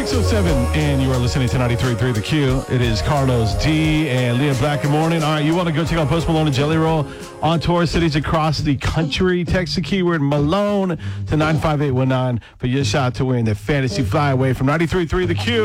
6:07, and you are listening to 93.3 The Q. It is Carlos D. and Leah Black. Good morning. All right, you want to go check out Post Malone and Jelly Roll on tour cities across the country? Text the keyword Malone to 95819 for your shot to win the Fantasy Flyaway from 93.3 The Q.